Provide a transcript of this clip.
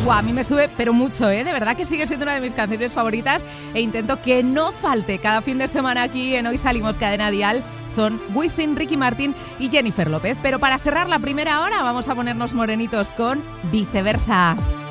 Guau, a mí me sube, pero mucho, ¿eh? De verdad que sigue siendo una de mis canciones favoritas e intento que no falte cada fin de semana aquí en Hoy Salimos Cadena Dial. Son Wisin, Ricky Martin y Jennifer López. Pero para cerrar la primera hora vamos a ponernos morenitos con Viceversa.